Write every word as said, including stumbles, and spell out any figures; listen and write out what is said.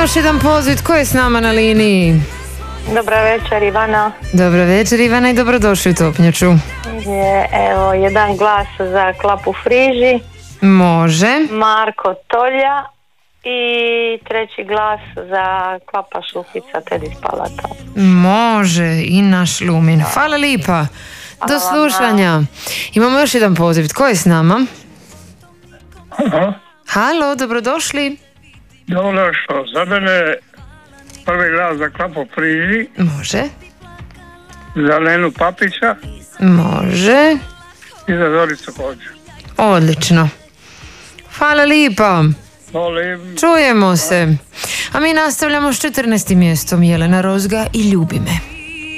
još jedan poziv. Tko je s nama na liniji? Dobra večer, Ivana. Dobra večer, Ivana, i dobrodošli u Topnjaču. Je, evo, jedan glas za Klapu Friži. Može. Marko Tolja. I treći glas za Klapa Šupica, Tedis Palata. Može, i naš Lumin. Hvala lipa. Do slušanja. Imamo još jedan poziv. Tko je s nama? Aha. Halo, dobrodošli. Dobro, što za mene prvi glas za Klapu Friži, Može. za Lenu Papića Može. i za Zoricu Kođu. Odlično. Hvala lipa. Volim. Čujemo se. A mi nastavljamo s četrnaestim mjestom. Jelena Rozga i Ljubi me.